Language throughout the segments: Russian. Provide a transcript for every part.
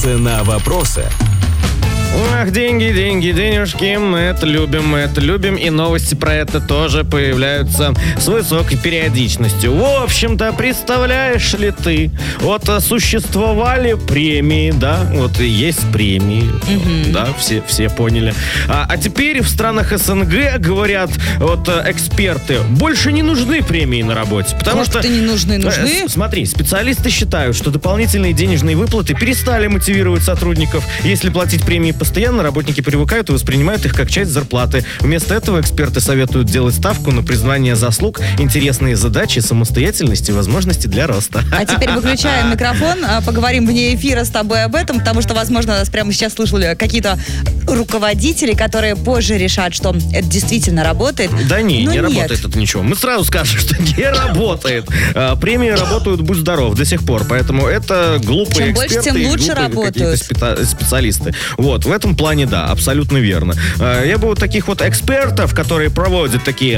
Вопросы на вопросы. Ах, деньги, денежки, мы это любим, и новости про это тоже появляются с высокой периодичностью. В общем-то, представляешь ли ты, вот существовали премии, да, вот есть премии, да, все поняли. А теперь в странах СНГ, говорят вот эксперты, больше не нужны премии на работе, потому что... не нужны? Смотри, специалисты считают, что дополнительные денежные выплаты перестали мотивировать сотрудников. Если платить премии постоянно, работники привыкают и воспринимают их как часть зарплаты. Вместо этого эксперты советуют делать ставку на признание заслуг, интересные задачи, самостоятельность и возможности для роста. А теперь выключаем микрофон, поговорим вне эфира с тобой об этом, потому что, возможно, нас прямо сейчас слышали какие-то руководители, которые позже решат, что это действительно работает. Да не нет. Работает это ничего. Мы сразу скажем, что не работает. Премии работают, будь здоров, до сих пор. Поэтому это глупые Чем больше, эксперты тем и лучше глупые работают. какие-то специалисты. Вот, в этом плане, да, абсолютно верно. Я бы вот таких вот экспертов, которые проводят такие,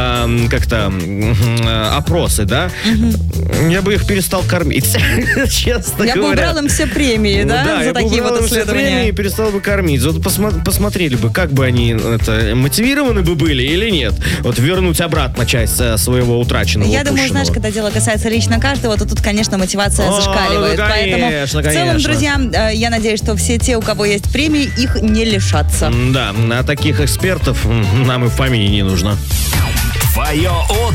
опросы, да, я бы их перестал кормить, честно говоря. Я бы убрал им все премии, да, за такие вот исследования. Премии и перестал бы кормить. Вот посмотрели бы, как бы они мотивированы бы были или нет. Вот вернуть обратно часть своего утраченного, Я думаю, упущенного. знаешь, когда дело касается лично каждого, то тут, конечно, мотивация зашкаливает. Поэтому в целом, друзья, я надеюсь, что все те, у кого есть премии, их не лишатся. Да, а таких экспертов нам и в помине не нужно. Твое утро.